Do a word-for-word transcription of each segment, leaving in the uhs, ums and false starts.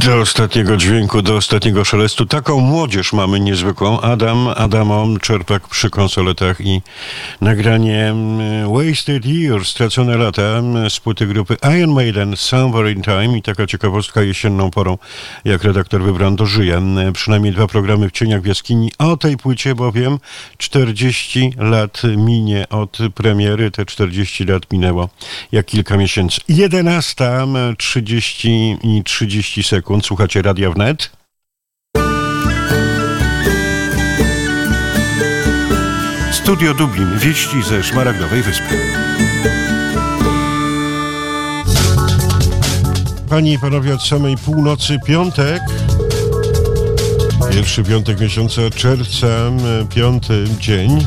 Do ostatniego dźwięku, do ostatniego szelestu. Taką młodzież mamy niezwykłą. Adam, Adamo Czerpak przy konsoletach i nagranie Wasted Years, stracone lata z płyty grupy Iron Maiden, Somewhere in Time. I taka ciekawostka, jesienną porą, jak redaktor Wybrando żyje. Przynajmniej dwa programy w cieniach w jaskini o tej płycie, bowiem czterdzieści lat minie od premiery. Te czterdzieści lat minęło jak kilka miesięcy. jedenasta trzydzieści i trzydzieści sekund. Słuchacie Radia Wnet. Studio Dublin. Wieści ze Szmaragdowej Wyspy. Panie i panowie, od samej północy piątek. Pierwszy piątek miesiąca czerwca, piąty dzień.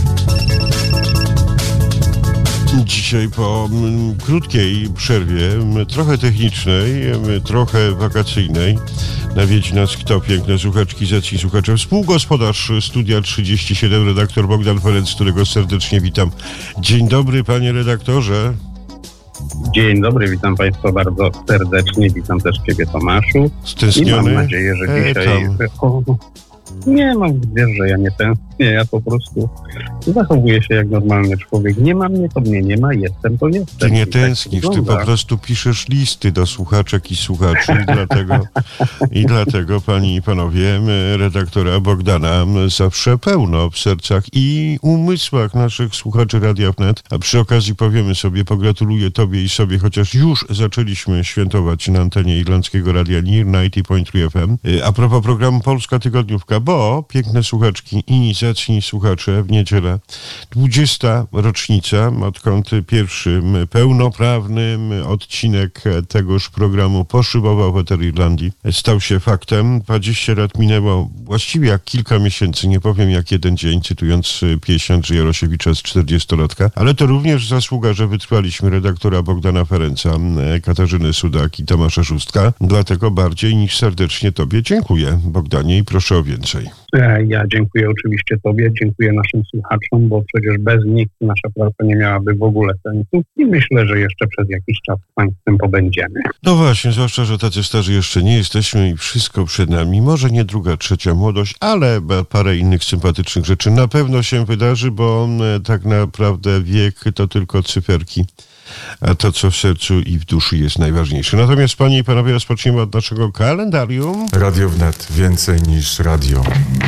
Dzisiaj po m, krótkiej przerwie, m, trochę technicznej, m, trochę wakacyjnej, nawiedzi nas kto? Piękne słuchaczki, zacni słuchacze. Współgospodarz Studia trzydzieści siedem, redaktor Bogdan Ferenc, którego serdecznie witam. Dzień dobry, panie redaktorze. Dzień dobry, witam państwa bardzo serdecznie, witam też ciebie, Tomaszu. Stęskniony? I mam nadzieję, że e, dzisiaj... O, nie mam, wiesz, że ja nie tęsknię, ja po prostu zachowuję się jak normalny człowiek. Nie ma mnie, to mnie nie ma, jestem, to jestem. Ty nie I tęsknisz, tak ty po prostu piszesz listy do słuchaczek i słuchaczy i dlatego, i dlatego, panie i panowie, redaktora Bogdana zawsze pełno w sercach i umysłach naszych słuchaczy Radia Wnet. A przy okazji powiemy sobie, pogratuluję tobie i sobie, chociaż już zaczęliśmy świętować na antenie irlandzkiego radia N I R dziewięćdziesiąt trzy F M. A propos programu Polska Tygodniówka, bo piękne słuchaczki i zacni słuchacze, w niedzielę dwudziesta rocznica, odkąd pierwszy pełnoprawny odcinek tegoż programu poszybował w eter Irlandii, stał się faktem. dwadzieścia lat minęło właściwie jak kilka miesięcy, nie powiem jak jeden dzień, cytując pieśń Andrzeja Rosiewicza z czterdziestolatka, ale to również zasługa, że wytrwaliśmy redaktora Bogdana Ferenca, Katarzyny Sudak i Tomasza Szóstka. Dlatego bardziej niż serdecznie tobie dziękuję, Bogdanie, i proszę o więcej. Ja dziękuję oczywiście tobie, dziękuję naszym słuchaczom, bo przecież bez nich nasza praca nie miałaby w ogóle sensu i myślę, że jeszcze przez jakiś czas z państwem pobędziemy. No właśnie, zwłaszcza, że tacy starzy jeszcze nie jesteśmy i wszystko przed nami. Może nie druga, trzecia młodość, ale parę innych sympatycznych rzeczy na pewno się wydarzy, bo tak naprawdę wiek to tylko cyferki. A to, co w sercu i w duszy jest najważniejsze. Natomiast, panie i panowie, rozpoczniemy od naszego kalendarium. Radio Wnet. Więcej niż radio.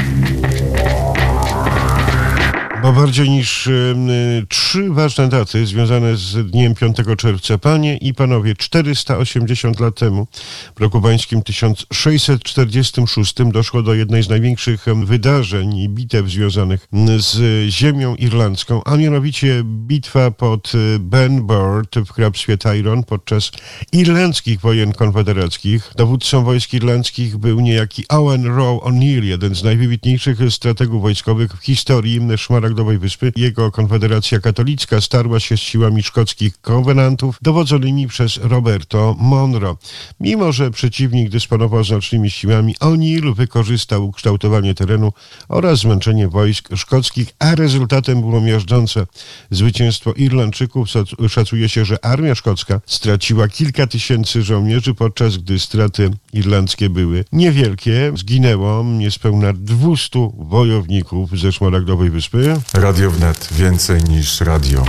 Bo bardziej niż y, trzy ważne daty związane z dniem piątego czerwca. Panie i panowie, czterysta osiemdziesiąt lat temu, w roku pańskim tysiąc sześćset czterdziestym szóstym, doszło do jednej z największych wydarzeń i bitew związanych z ziemią irlandzką, a mianowicie bitwa pod Benburb w hrabstwie Tyrone podczas irlandzkich wojen konfederackich. Dowódcą wojsk irlandzkich był niejaki Owen Roe O'Neill, jeden z najwybitniejszych strategów wojskowych w historii Szmaragdowej Wyspy. Jego konfederacja katolicka starła się z siłami szkockich kowenantów dowodzonymi przez Roberto Monroe. Mimo że przeciwnik dysponował znacznymi siłami, O'Neill wykorzystał ukształtowanie terenu oraz zmęczenie wojsk szkockich, a rezultatem było miażdżące zwycięstwo Irlandczyków. Szacuje się, że armia szkocka straciła kilka tysięcy żołnierzy, podczas gdy straty irlandzkie były niewielkie. Zginęło niespełna dwustu wojowników ze Szmaragdowej Wyspy. Radio Wnet. Więcej niż radio.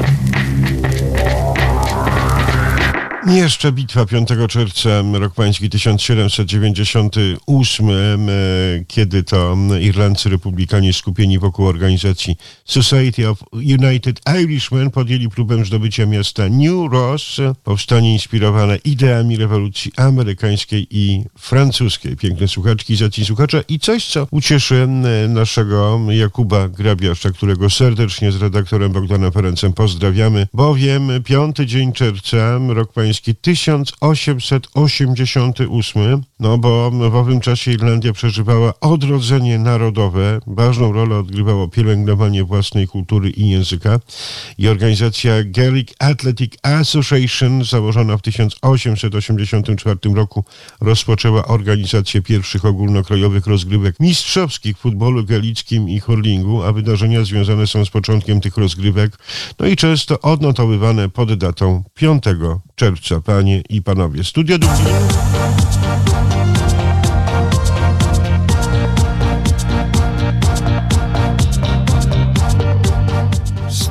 Jeszcze bitwa piątego czerwca, rok pański tysiąc siedemset dziewięćdziesiąty ósmy, kiedy to Irlandcy republikanie skupieni wokół organizacji Society of United Irishmen podjęli próbę zdobycia miasta New Ross. Powstanie inspirowane ideami rewolucji amerykańskiej i francuskiej. Piękne słuchaczki, zacni słuchacze i coś, co ucieszy naszego Jakuba Grabiasza, którego serdecznie z redaktorem Bogdanem Ferencem pozdrawiamy, bowiem piąty dzień czerwca, rok pański tysiąc osiemset osiemdziesiąty ósmy, no bo w owym czasie Irlandia przeżywała odrodzenie narodowe. Ważną rolę odgrywało pielęgnowanie własnej kultury i języka i organizacja Gaelic Athletic Association, założona w tysiąc osiemset osiemdziesiątym czwartym roku, rozpoczęła organizację pierwszych ogólnokrajowych rozgrywek mistrzowskich w futbolu gaelickim i hurlingu, a wydarzenia związane są z początkiem tych rozgrywek, no i często odnotowywane pod datą piątego czerwca. Panie i panowie, Studio Dublin.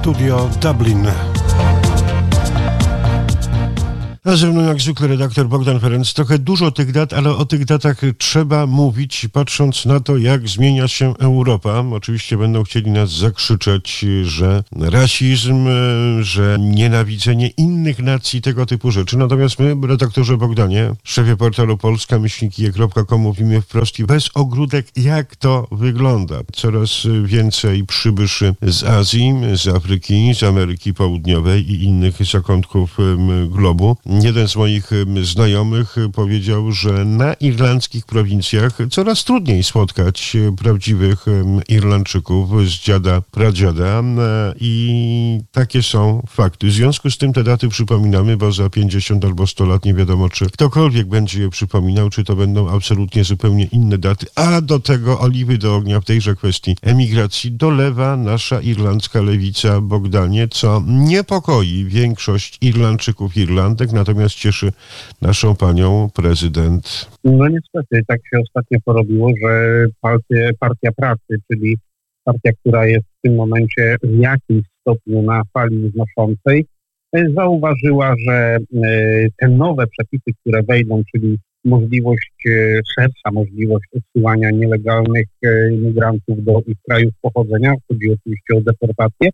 Studio Dublin. A ze mną jak zwykle redaktor Bogdan Ferenc. Trochę dużo tych dat, ale o tych datach trzeba mówić, patrząc na to, jak zmienia się Europa. Oczywiście będą chcieli nas zakrzyczeć, że rasizm, że nienawidzenie innych nacji, tego typu rzeczy. Natomiast my, redaktorze Bogdanie, szefie portalu polska myślnik je kropka com, mówimy wprost i bez ogródek, jak to wygląda. Coraz więcej przybyszy z Azji, z Afryki, z Ameryki Południowej i innych zakątków globu. Jeden z moich znajomych powiedział, że na irlandzkich prowincjach coraz trudniej spotkać prawdziwych Irlandczyków z dziada, pradziada i takie są fakty. W związku z tym te daty przypominamy, bo za pięćdziesiąt albo sto lat nie wiadomo, czy ktokolwiek będzie je przypominał, czy to będą absolutnie zupełnie inne daty, a do tego oliwy do ognia w tejże kwestii emigracji dolewa nasza irlandzka lewica, Bogdanie, co niepokoi większość Irlandczyków, Irlandek, natomiast cieszy naszą panią prezydent. No niestety, tak się ostatnio porobiło, że partia, partia pracy, czyli partia, która jest w tym momencie w jakimś stopniu na fali wznoszącej, zauważyła, że te nowe przepisy, które wejdą, czyli możliwość, szersza możliwość odsyłania nielegalnych imigrantów do ich krajów pochodzenia, chodzi oczywiście o deportację,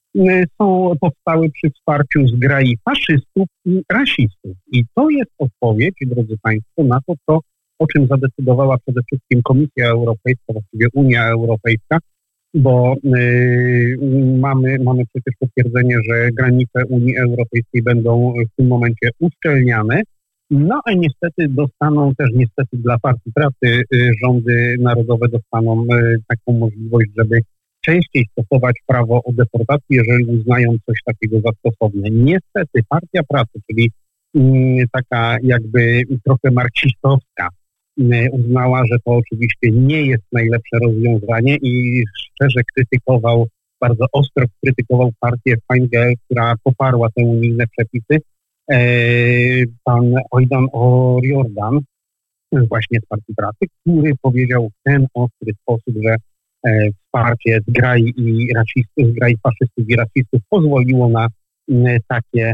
są powstały przy wsparciu zgrai faszystów i rasistów. I to jest odpowiedź, drodzy Państwo, na to, co, o czym zadecydowała przede wszystkim Komisja Europejska, właściwie Unia Europejska, bo yy, mamy, mamy przecież potwierdzenie, że granice Unii Europejskiej będą w tym momencie uszczelniane. No a niestety dostaną też, niestety dla Partii Pracy, yy, rządy narodowe dostaną yy, taką możliwość, żeby częściej stosować prawo o deportacji, jeżeli uznają coś takiego za stosowne. Niestety Partia Pracy, czyli mm, taka jakby trochę marksistowska, mm, uznała, że to oczywiście nie jest najlepsze rozwiązanie i szczerze krytykował, bardzo ostro krytykował partię Fine Gael, która poparła te unijne przepisy. E, pan Aidan O'Riordan, właśnie z Partii Pracy, który powiedział w ten ostry sposób, że E, wsparcie zgrai i rasistów, zgrai faszystów i rasistów pozwoliło na e, takie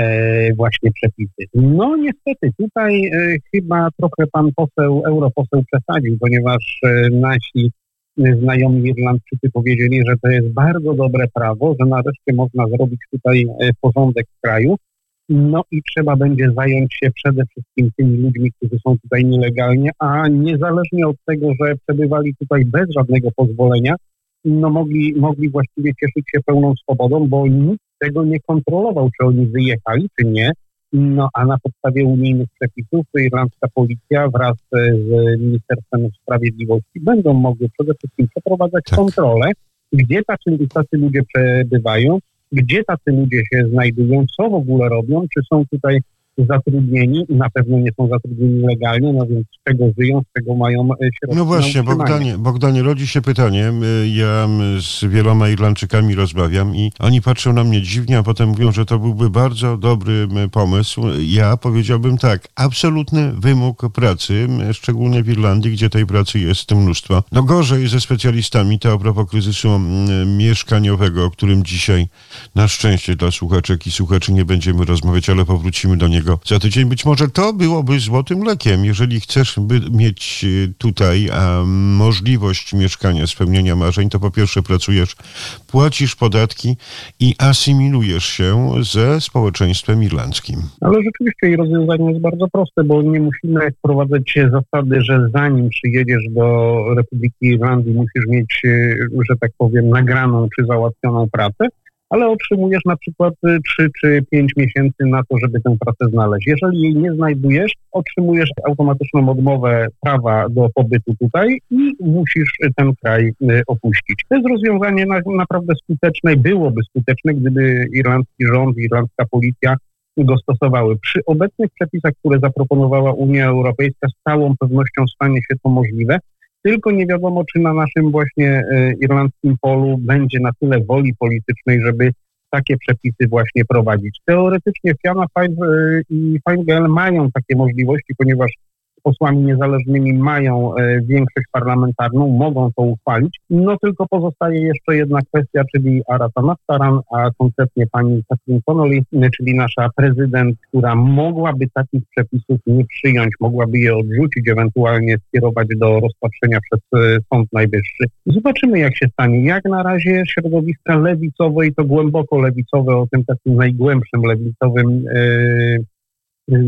e, właśnie przepisy. No niestety tutaj e, chyba trochę pan poseł, europoseł przesadził, ponieważ e, nasi znajomi Irlandczycy powiedzieli, że to jest bardzo dobre prawo, że nareszcie można zrobić tutaj e, porządek w kraju. No i trzeba będzie zająć się przede wszystkim tymi ludźmi, którzy są tutaj nielegalnie, a niezależnie od tego, że przebywali tutaj bez żadnego pozwolenia, no mogli, mogli właściwie cieszyć się pełną swobodą, bo nikt tego nie kontrolował, czy oni wyjechali, czy nie. No a na podstawie unijnych przepisów irlandzka policja wraz z Ministerstwem Sprawiedliwości będą mogły przede wszystkim przeprowadzać tak. kontrolę, gdzie tacy, tacy ludzie przebywają, gdzie tacy ludzie się znajdują, co w ogóle robią, czy są tutaj zatrudnieni, na pewno nie są zatrudnieni legalnie, no więc z czego żyją, z czego mają środki. No właśnie, Bogdanie, Bogdanie, rodzi się pytanie, ja z wieloma Irlandczykami rozmawiam i oni patrzą na mnie dziwnie, a potem mówią, że to byłby bardzo dobry pomysł. Ja powiedziałbym tak, absolutny wymóg pracy, szczególnie w Irlandii, gdzie tej pracy jest mnóstwo. No gorzej ze specjalistami, to a propos kryzysu mieszkaniowego, o którym dzisiaj na szczęście dla słuchaczek i słuchaczy nie będziemy rozmawiać, ale powrócimy do niego za tydzień. Być może to byłoby złotym lekiem, jeżeli chcesz by mieć tutaj a, możliwość mieszkania, spełnienia marzeń, to po pierwsze pracujesz, płacisz podatki i asymilujesz się ze społeczeństwem irlandzkim. Ale rzeczywiście i rozwiązanie jest bardzo proste, bo nie musimy wprowadzać zasady, że zanim przyjedziesz do Republiki Irlandii musisz mieć, że tak powiem, nagraną czy załatwioną pracę, ale otrzymujesz na przykład trzy czy pięć miesięcy na to, żeby tę pracę znaleźć. Jeżeli jej nie znajdujesz, otrzymujesz automatyczną odmowę prawa do pobytu tutaj i musisz ten kraj opuścić. To jest rozwiązanie na, naprawdę skuteczne, byłoby skuteczne, gdyby irlandzki rząd, irlandzka policja go stosowały. Przy obecnych przepisach, które zaproponowała Unia Europejska, z całą pewnością stanie się to możliwe. Tylko nie wiadomo, czy na naszym właśnie e, irlandzkim polu będzie na tyle woli politycznej, żeby takie przepisy właśnie prowadzić. Teoretycznie Fianna Fáil e, i Fine Gael mają takie możliwości, ponieważ posłami niezależnymi mają większość parlamentarną, mogą to uchwalić. No tylko pozostaje jeszcze jedna kwestia, czyli Arata Naftaran, a konkretnie pani Catherine Connolly, czyli nasza prezydent, która mogłaby takich przepisów nie przyjąć, mogłaby je odrzucić, ewentualnie skierować do rozpatrzenia przez Sąd Najwyższy. Zobaczymy, jak się stanie. Jak na razie środowiska lewicowe i to głęboko lewicowe, o tym takim najgłębszym lewicowym, yy, yy,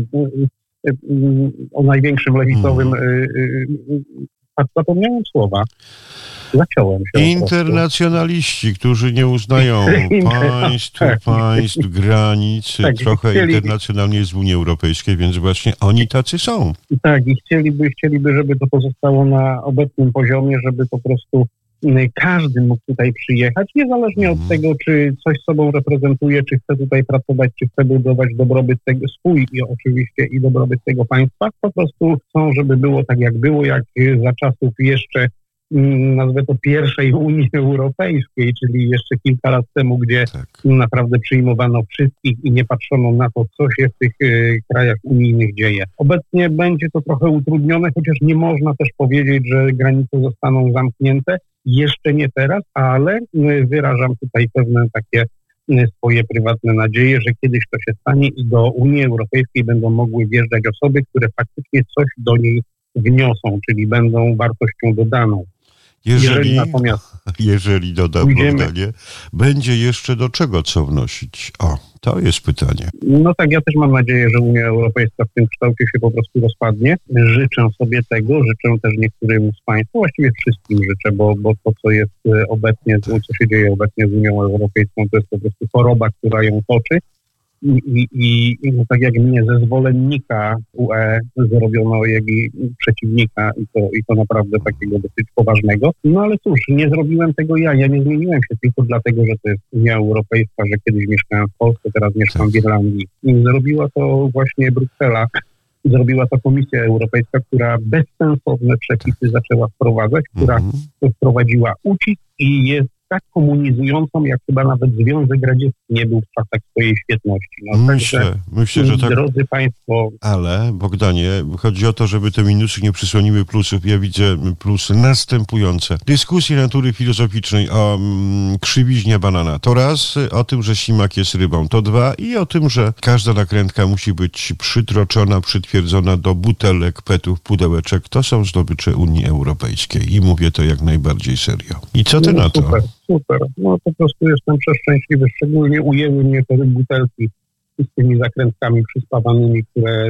yy, o największym lewicowym, yy, yy, zapomniałem słowa. Zaciąłem się. Internacjonaliści, którzy nie uznają państw, państw, granic, tak, trochę chcieli... internacjonalnie jest w Unii Europejskiej, więc właśnie oni tacy są. Tak, i chcieliby, chcieliby, żeby to pozostało na obecnym poziomie, żeby po prostu każdy mógł tutaj przyjechać, niezależnie od tego, czy coś sobą reprezentuje, czy chce tutaj pracować, czy chce budować dobrobyt tego swój i oczywiście i dobrobyt tego państwa. Po prostu chcą, żeby było tak, jak było, jak za czasów jeszcze nazwę to pierwszej Unii Europejskiej, czyli jeszcze kilka lat temu, gdzie tak. naprawdę przyjmowano wszystkich i nie patrzono na to, co się w tych y, krajach unijnych dzieje. Obecnie będzie to trochę utrudnione, chociaż nie można też powiedzieć, że granice zostaną zamknięte. Jeszcze nie teraz, ale y, wyrażam tutaj pewne takie y, swoje prywatne nadzieje, że kiedyś to się stanie i do Unii Europejskiej będą mogły wjeżdżać osoby, które faktycznie coś do niej wniosą, czyli będą wartością dodaną. Jeżeli, jeżeli natomiast jeżeli dodam zdanie, będzie jeszcze do czego co wnosić? O, to jest pytanie. No tak, ja też mam nadzieję, że Unia Europejska w tym kształcie się po prostu rozpadnie. Życzę sobie tego, życzę też niektórym z Państwa, właściwie wszystkim życzę, bo, bo to, co jest obecnie, to, co się dzieje obecnie z Unią Europejską, to jest po prostu choroba, która ją toczy. I, i, i no tak jak mnie ze zwolennika U E zrobiono jak i przeciwnika i to, i to naprawdę takiego dosyć poważnego. No ale cóż, nie zrobiłem tego ja, ja nie zmieniłem się tylko dlatego, że to jest Unia Europejska, że kiedyś mieszkałem w Polsce, teraz mieszkam w Irlandii. I zrobiła to właśnie Bruksela, zrobiła to Komisja Europejska, która bezsensowne przepisy zaczęła wprowadzać, która mm-hmm. wprowadziła ucisk i jest tak komunizującą, jak chyba nawet Związek Radziecki nie był w czasach swojej świetności. No, myślę, także, myślę, że tak. Drodzy Państwo... Ale, Bogdanie, chodzi o to, żeby te minusy nie przysłoniły plusów. Ja widzę plusy następujące. Dyskusje natury filozoficznej o mm, krzywiźnie banana. To raz, o tym, że ślimak jest rybą. To dwa i o tym, że każda nakrętka musi być przytroczona, przytwierdzona do butelek, petów, pudełeczek. To są zdobycze Unii Europejskiej i mówię to jak najbardziej serio. I co ty no, na to? Super. Super, no po prostu jestem przeszczęśliwy, szczególnie ujęły mnie te butelki z tymi zakrętkami przyspawanymi, które,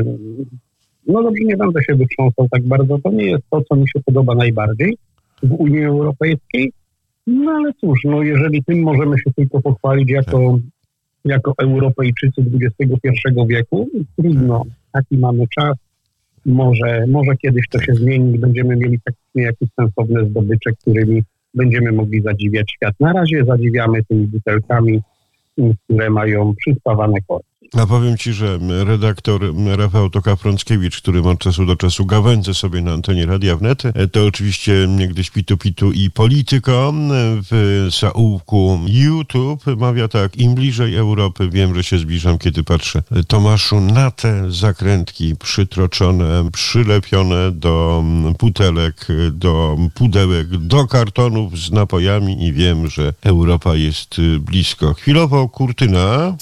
no dobrze, nie będę się wytrząsał tak bardzo, to nie jest to, co mi się podoba najbardziej w Unii Europejskiej, no ale cóż, no jeżeli tym możemy się tylko pochwalić jako, jako Europejczycy dwudziestego pierwszego wieku, trudno, taki mamy czas, może, może kiedyś to się zmieni i będziemy mieli faktycznie jakieś sensowne zdobycze, którymi będziemy mogli zadziwiać świat. Na razie zadziwiamy tymi butelkami, które mają przyspawane korki. A powiem Ci, że redaktor Rafał Toka-Frąckiewicz, który od czasu do czasu gawędzę sobie na antenie Radia Wnet, to oczywiście niegdyś pitu-pitu i polityko w zaułku YouTube mawia tak, im bliżej Europy, wiem, że się zbliżam, kiedy patrzę, Tomaszu, na te zakrętki przytroczone, przylepione do butelek, do pudełek, do kartonów z napojami i wiem, że Europa jest blisko. Chwilowo kurtyna.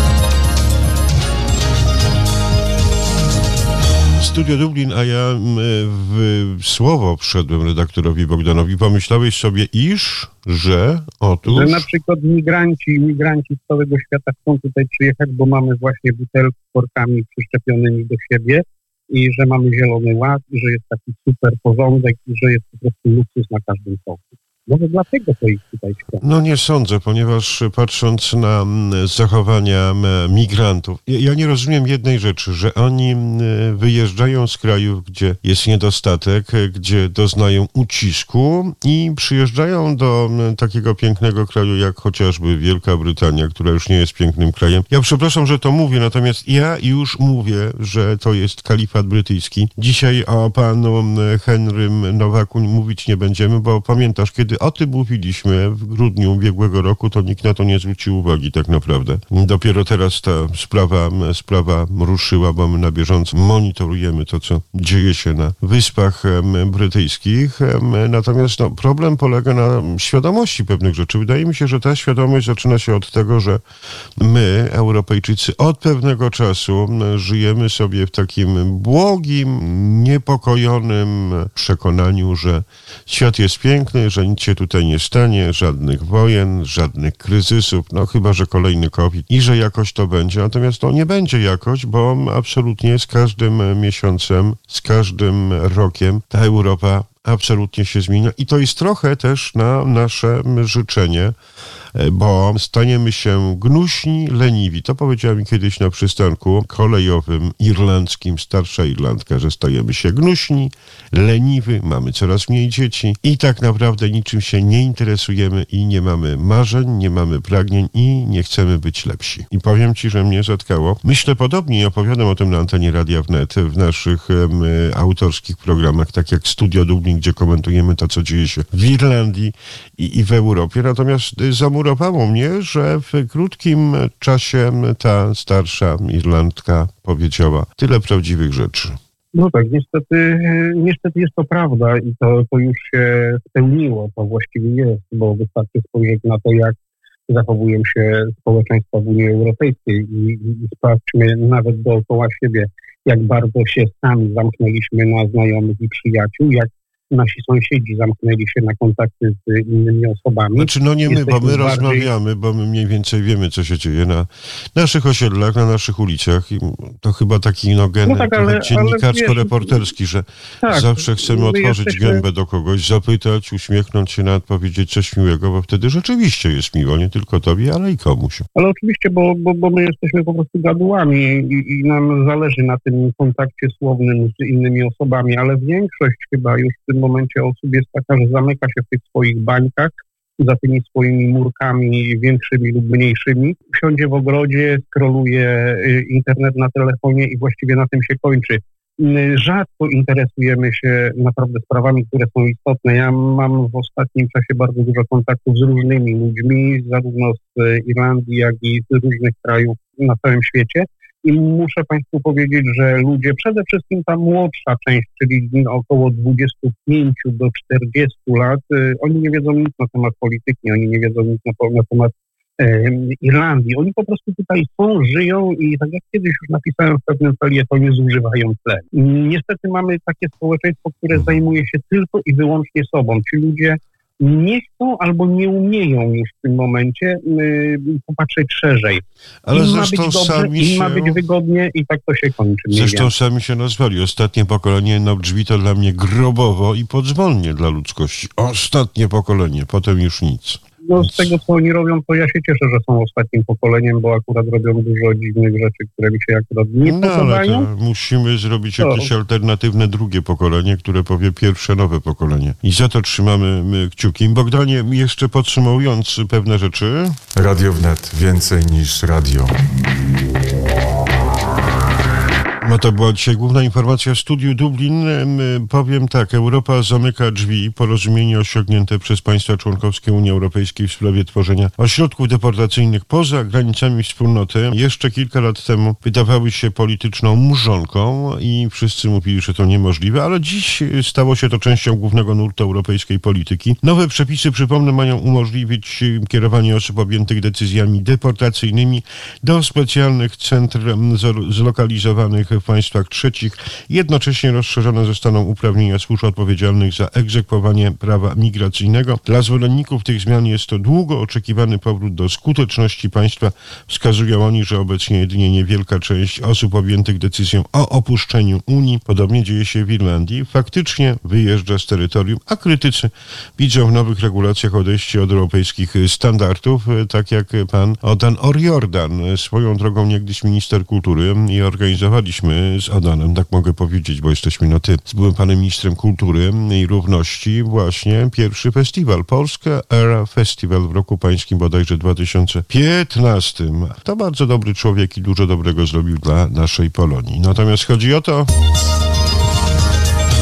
Studio Dublin, a ja w słowo wszedłem redaktorowi Bogdanowi. Pomyślałeś sobie, iż, że otóż... Że na przykład migranci, migranci z całego świata chcą tutaj przyjechać, bo mamy właśnie butelki z korkami przyczepionymi do siebie i że mamy zielony ład i że jest taki super porządek i że jest po prostu luksus na każdym kroku. Może dlatego to ich tutaj chce. No nie sądzę, ponieważ patrząc na zachowania migrantów, ja nie rozumiem jednej rzeczy, że oni wyjeżdżają z krajów, gdzie jest niedostatek, gdzie doznają ucisku i przyjeżdżają do takiego pięknego kraju jak chociażby Wielka Brytania, która już nie jest pięknym krajem. Ja przepraszam, że to mówię, natomiast ja już mówię, że to jest kalifat brytyjski. Dzisiaj o panu Henrym Nowaku mówić nie będziemy, bo pamiętasz, kiedy kiedy o tym mówiliśmy w grudniu ubiegłego roku, to nikt na to nie zwrócił uwagi tak naprawdę. Dopiero teraz ta sprawa, sprawa ruszyła, bo my na bieżąco monitorujemy to, co dzieje się na Wyspach Brytyjskich. Natomiast no, problem polega na świadomości pewnych rzeczy. Wydaje mi się, że ta świadomość zaczyna się od tego, że my, Europejczycy, od pewnego czasu żyjemy sobie w takim błogim, niepokojonym przekonaniu, że świat jest piękny, że nic się tutaj nie stanie, żadnych wojen, żadnych kryzysów, no chyba, że kolejny COVID i że jakoś to będzie. Natomiast to nie będzie jakoś, bo absolutnie z każdym miesiącem, z każdym rokiem ta Europa absolutnie się zmienia i to jest trochę też na nasze życzenie, bo staniemy się gnuśni, leniwi. To powiedziała mi kiedyś na przystanku kolejowym irlandzkim starsza Irlandka, że stajemy się gnuśni, leniwi, mamy coraz mniej dzieci i tak naprawdę niczym się nie interesujemy i nie mamy marzeń, nie mamy pragnień i nie chcemy być lepsi. I powiem Ci, że mnie zatkało. Myślę podobnie i opowiadam o tym na antenie Radia Wnet w naszych um, autorskich programach, tak jak Studio Dublin, gdzie komentujemy to, co dzieje się w Irlandii i, i w Europie. Natomiast zamurowało mnie, że w krótkim czasie ta starsza Irlandka powiedziała tyle prawdziwych rzeczy. No tak, niestety, niestety jest to prawda i to, to już się spełniło, to właściwie jest, bo wystarczy spojrzeć na to, jak zachowują się społeczeństwa w Unii Europejskiej i, i sprawdźmy nawet dookoła siebie, jak bardzo się sami zamknęliśmy na znajomych i przyjaciół, jak nasi sąsiedzi zamknęli się na kontakty z innymi osobami. Znaczy, no nie my, Jesteśmy bo my bardziej... rozmawiamy, bo my mniej więcej wiemy, co się dzieje na naszych osiedlach, na naszych ulicach. I to chyba taki no, gen no tak, ale, dziennikarsko-reporterski, że tak, zawsze chcemy otworzyć jesteśmy... gębę do kogoś, zapytać, uśmiechnąć się, nawet powiedzieć coś miłego, bo wtedy rzeczywiście jest miło, nie tylko tobie, ale i komuś. Ale oczywiście, bo, bo, bo my jesteśmy po prostu gadułami i, i nam zależy na tym kontakcie słownym z innymi osobami, ale większość chyba już w tym momencie osób jest taka, że zamyka się w tych swoich bańkach, za tymi swoimi murkami większymi lub mniejszymi, siądzie w ogrodzie, scrolluje internet na telefonie i właściwie na tym się kończy. Rzadko interesujemy się naprawdę sprawami, które są istotne. Ja mam w ostatnim czasie bardzo dużo kontaktów z różnymi ludźmi, zarówno z Irlandii, jak i z różnych krajów na całym świecie. I muszę Państwu powiedzieć, że ludzie, przede wszystkim ta młodsza część, czyli około dwudziestu pięciu do czterdziestu lat, oni nie wiedzą nic na temat polityki, oni nie wiedzą nic na, na temat e, Irlandii. Oni po prostu tutaj są, żyją i tak jak kiedyś już napisałem w pewnym felietonie, zużywają tlen. Niestety mamy takie społeczeństwo, które zajmuje się tylko i wyłącznie sobą. Ci ludzie nie chcą albo nie umieją już w tym momencie yy, popatrzeć szerzej. Ale im zresztą ma być dobrze, sami im się... ma być wygodnie i tak to się kończy. Zresztą sami się nazwali. Ostatnie pokolenie no brzmi to dla mnie grobowo i podzwonnie dla ludzkości. Ostatnie pokolenie, potem już nic. No z tego, co oni robią, to ja się cieszę, że są ostatnim pokoleniem, bo akurat robią dużo dziwnych rzeczy, które mi się akurat nie no, podobają. Ale to musimy zrobić to. jakieś alternatywne drugie pokolenie, które powie pierwsze nowe pokolenie. I za to trzymamy my kciuki. Bogdanie, jeszcze podsumowując pewne rzeczy. Radio Wnet. Więcej niż radio. No to była dzisiaj główna informacja w Studiu Dublin. Powiem tak, Europa zamyka drzwi. Porozumienie osiągnięte przez państwa członkowskie Unii Europejskiej w sprawie tworzenia ośrodków deportacyjnych poza granicami wspólnoty jeszcze kilka lat temu wydawały się polityczną mrzonką i wszyscy mówili, że to niemożliwe, ale dziś stało się to częścią głównego nurtu europejskiej polityki. Nowe przepisy, przypomnę, mają umożliwić kierowanie osób objętych decyzjami deportacyjnymi do specjalnych centrum zlokalizowanych w państwach trzecich. Jednocześnie rozszerzone zostaną uprawnienia służb odpowiedzialnych za egzekwowanie prawa migracyjnego. Dla zwolenników tych zmian jest to długo oczekiwany powrót do skuteczności państwa. Wskazują oni, że obecnie jedynie niewielka część osób objętych decyzją o opuszczeniu Unii, podobnie dzieje się w Irlandii, faktycznie wyjeżdża z terytorium, a krytycy widzą w nowych regulacjach odejście od europejskich standardów, tak jak pan Odan O'Riordan, swoją drogą niegdyś minister kultury, i organizowaliśmy z Odanem, tak mogę powiedzieć, bo jesteśmy na ty, z byłym panem ministrem kultury i równości, właśnie pierwszy festiwal, Polska Era Festival w roku pańskim bodajże dwa tysiące piętnastym. To bardzo dobry człowiek i dużo dobrego zrobił dla naszej Polonii. Natomiast chodzi o to...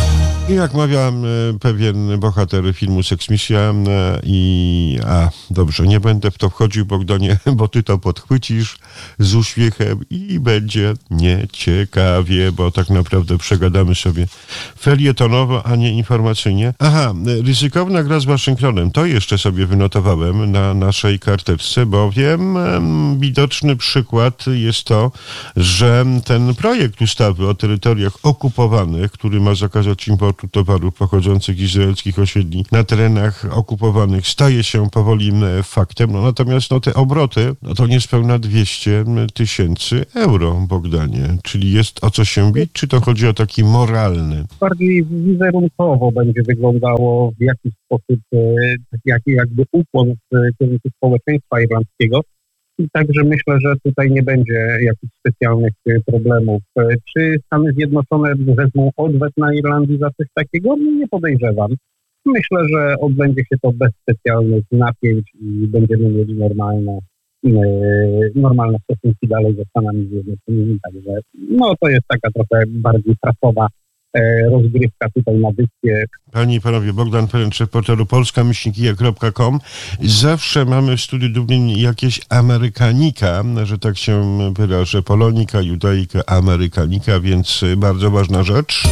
I jak mawia pewien bohater filmu Seksmisja i... A, dobrze, nie będę w to wchodził, Bogdanie, bo ty to podchwycisz z uśmiechem i będzie nieciekawie, bo tak naprawdę przegadamy sobie felietonowo, a nie informacyjnie. Aha, ryzykowna gra z Waszyngtonem. To jeszcze sobie wynotowałem na naszej karteczce, bowiem widoczny przykład jest to, że ten projekt ustawy o terytoriach okupowanych, który ma zakazać importu towarów pochodzących z izraelskich osiedli na terenach okupowanych, staje się powoli faktem. No, natomiast no, te obroty, no, to niespełna dwieście tysięcy euro, Bogdanie. Czyli jest o co się bić, czy to chodzi o taki moralny? Bardziej wizerunkowo będzie wyglądało w jakiś sposób jaki jakby ukłon w kierunku społeczeństwa irlandzkiego. I także myślę, że tutaj nie będzie jakichś specjalnych problemów. Czy Stany Zjednoczone wezmą odwet na Irlandii za coś takiego? Nie podejrzewam. Myślę, że odbędzie się to bez specjalnych napięć i będziemy mieli normalne, normalne stosunki dalej ze Stanami Zjednoczonymi. Także no to jest taka trochę bardziej prasowa rozgrywka tutaj na wyspie. Panie i panowie, Bogdan Ferenc, szef portalu polska myślnik kija kropka com. Zawsze mamy w studiu Dublin jakieś Amerykanika, że tak się wyrażę, Polonika, Judaika, Amerykanika, więc bardzo ważna rzecz,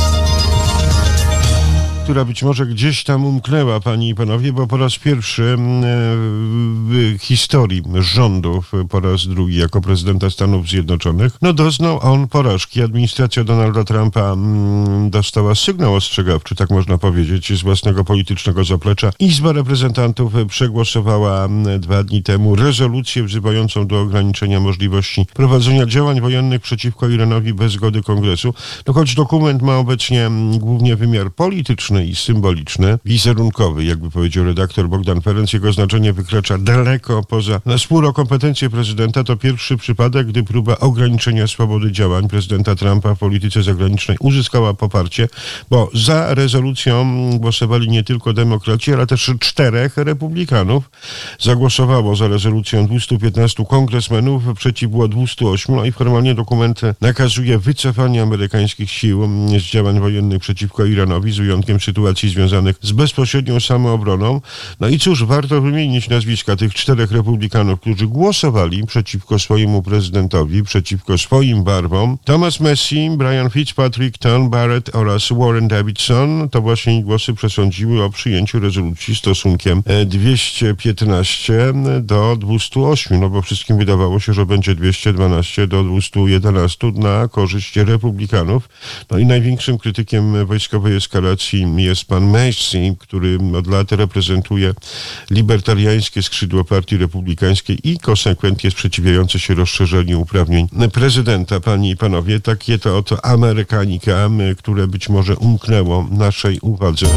która być może gdzieś tam umknęła, panie i panowie, bo po raz pierwszy w historii rządów, po raz drugi jako prezydenta Stanów Zjednoczonych, no doznał on porażki. Administracja Donalda Trumpa dostała sygnał ostrzegawczy, tak można powiedzieć, z własnego politycznego zaplecza. Izba Reprezentantów przegłosowała dwa dni temu rezolucję wzywającą do ograniczenia możliwości prowadzenia działań wojennych przeciwko Iranowi bez zgody Kongresu. No choć dokument ma obecnie głównie wymiar polityczny i symboliczny, wizerunkowy, jakby powiedział redaktor Bogdan Ferenc, jego znaczenie wykracza daleko poza spór o kompetencje prezydenta. To pierwszy przypadek, gdy próba ograniczenia swobody działań prezydenta Trumpa w polityce zagranicznej uzyskała poparcie, bo za rezolucją głosowali nie tylko demokraci, ale też czterech republikanów. Zagłosowało za rezolucją dwieście piętnastu kongresmenów, przeciw było dwieście osiem, no i formalnie dokument nakazuje wycofanie amerykańskich sił z działań wojennych przeciwko Iranowi, z wyjątkiem sytuacji związanych z bezpośrednią samoobroną. No i cóż, warto wymienić nazwiska tych czterech republikanów, którzy głosowali przeciwko swojemu prezydentowi, przeciwko swoim barwom. Thomas Massie, Brian Fitzpatrick, Tom Barrett oraz Warren Davidson. To właśnie ich głosy przesądziły o przyjęciu rezolucji stosunkiem dwieście piętnaście do dwustu ośmiu, no bo wszystkim wydawało się, że będzie dwieście dwanaście do dwustu jedenastu na korzyść republikanów. No i największym krytykiem wojskowej eskalacji jest pan Massie, który od lat reprezentuje libertariańskie skrzydło Partii Republikańskiej i konsekwentnie sprzeciwiające się rozszerzeniu uprawnień prezydenta. Panie i panowie, takie to oto Amerykanika, które być może umknęło naszej uwadze.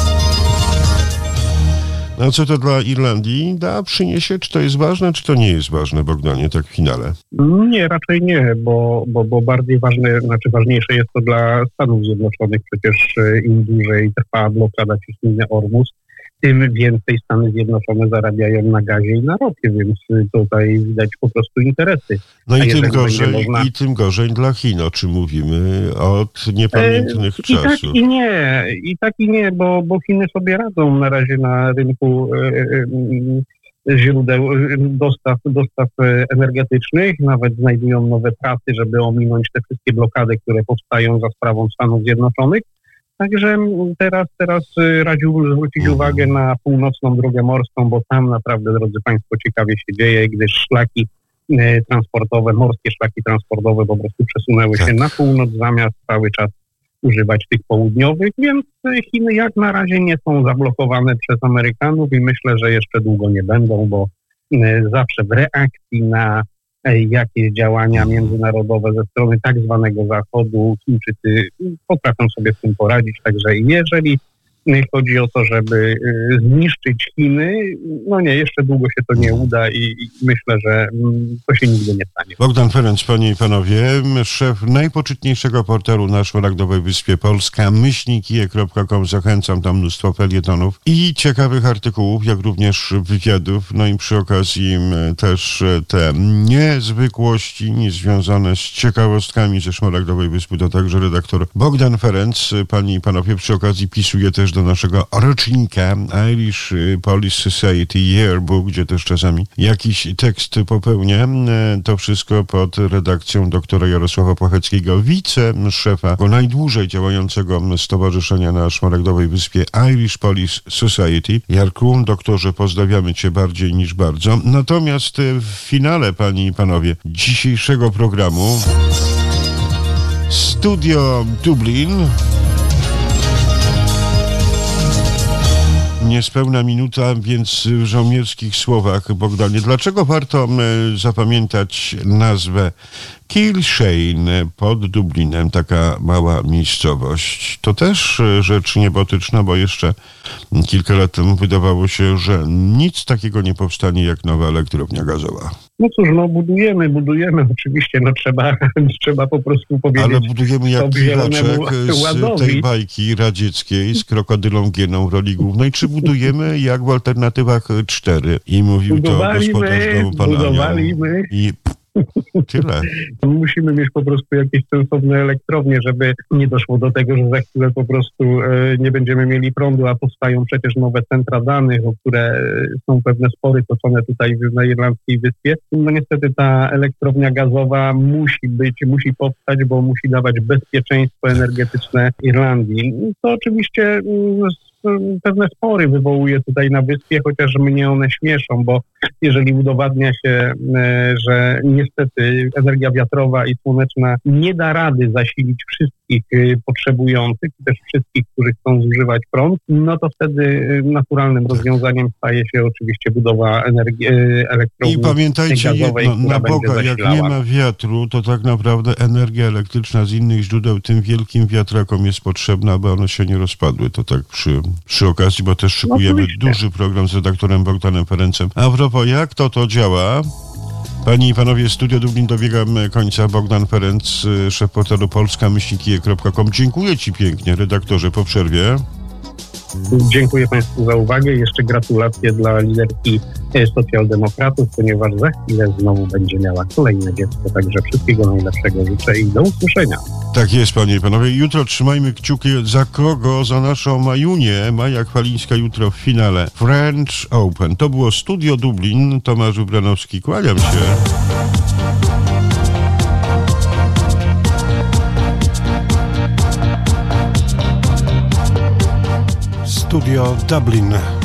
No co to dla Irlandii da, przyniesie? Czy to jest ważne, czy to nie jest ważne, Bogdanie, tak w finale? Nie, raczej nie, bo, bo, bo bardziej ważne, znaczy ważniejsze jest to dla Stanów Zjednoczonych. Przecież im dłużej trwa blokada cieśniny Ormus, tym więcej Stany Zjednoczone zarabiają na gazie i na ropie, więc tutaj widać po prostu interesy. No i tym gorzej, można... i tym gorzej dla Chin, o czym mówimy od niepamiętnych e, czasów. I tak i nie, i tak i nie, bo, bo Chiny sobie radzą na razie na rynku e, e, źródeł dostaw, dostaw energetycznych, nawet znajdują nowe trasy, żeby ominąć te wszystkie blokady, które powstają za sprawą Stanów Zjednoczonych. Także teraz, teraz radziłbym zwrócić uwagę na północną drogę morską, bo tam naprawdę, drodzy Państwo, ciekawie się dzieje, gdyż szlaki transportowe, morskie szlaki transportowe po prostu przesunęły tak się na północ, zamiast cały czas używać tych południowych, więc Chiny jak na razie nie są zablokowane przez Amerykanów i myślę, że jeszcze długo nie będą, bo zawsze w reakcji na jakieś działania międzynarodowe ze strony tak zwanego Zachodu Chińczycy potrafią sobie z tym poradzić, także jeżeli chodzi o to, żeby zniszczyć Chiny. No nie, jeszcze długo się to nie uda i, i myślę, że to się nigdy nie stanie. Bogdan Ferenc, panie i panowie, szef najpoczytniejszego portalu na Szmaragdowej Wyspie Polska, myślnik i e kropka com. Zachęcam, tam mnóstwo felietonów i ciekawych artykułów, jak również wywiadów. No i przy okazji też te niezwykłości związane z ciekawostkami ze Szmaragdowej Wyspy, to także redaktor Bogdan Ferenc. Panie i panowie, przy okazji pisuje też do naszego rocznika Irish Police Society Yearbook, gdzie też czasami jakiś tekst popełnia. To wszystko pod redakcją doktora Jarosława Płacheckiego, wiceszefa najdłużej działającego stowarzyszenia na Szmaragdowej Wyspie Irish Police Society. Jarku, doktorze, pozdrawiamy cię bardziej niż bardzo. Natomiast w finale, panie i panowie, dzisiejszego programu Studio Dublin. Niespełna minuta, więc w żołnierskich słowach, Bogdanie, dlaczego warto zapamiętać nazwę Kilshane pod Dublinem, taka mała miejscowość? To też rzecz niebotyczna, bo jeszcze kilka lat temu wydawało się, że nic takiego nie powstanie jak nowa elektrownia gazowa. No cóż, no budujemy, budujemy oczywiście, no trzeba, trzeba po prostu powiedzieć. Ale budujemy jak Kiwaczek z tej bajki radzieckiej z krokodylą Gieną w roli głównej, czy budujemy jak w Alternatywach cztery? I mówił to gospodarz domu pana budowaliśmy. I tyle. Musimy mieć po prostu jakieś sensowne elektrownie, żeby nie doszło do tego, że za chwilę po prostu e, nie będziemy mieli prądu, a powstają przecież nowe centra danych, o które e, są pewne spory toczone tutaj na Irlandzkiej Wyspie. No niestety ta elektrownia gazowa musi być, musi powstać, bo musi dawać bezpieczeństwo energetyczne Irlandii. To oczywiście mm, pewne spory wywołuje tutaj na wyspie, chociaż mnie one śmieszą, bo jeżeli udowadnia się, że niestety energia wiatrowa i słoneczna nie da rady zasilić wszystkich potrzebujących, też wszystkich, którzy chcą zużywać prąd, no to wtedy naturalnym rozwiązaniem staje się oczywiście budowa energii elektrowni. I pamiętajcie gazowej, jedno, na Boga, jak nie ma wiatru, to tak naprawdę energia elektryczna z innych źródeł tym wielkim wiatrakom jest potrzebna, aby one się nie rozpadły. To tak przy, przy okazji, bo też szykujemy no, duży program z redaktorem Bogdanem Ferencem. A propos, jak to to działa? Panie i panowie, Studio Dublin dobiega końca. Bogdan Ferenc, szef portalu polska myślnik i e kropka com. Dziękuję ci pięknie, redaktorze, po przerwie. Dziękuję państwu za uwagę. Jeszcze gratulacje dla liderki socjaldemokratów, ponieważ za chwilę znowu będzie miała kolejne dziecko. Także wszystkiego najlepszego życzę i do usłyszenia. Tak jest, panie i panowie. Jutro trzymajmy kciuki za kogo? Za naszą Majunię. Maja Chwalińska jutro w finale French Open. To było Studio Dublin. Tomasz Ubranowski. Kłaniam się. Studio Dublin.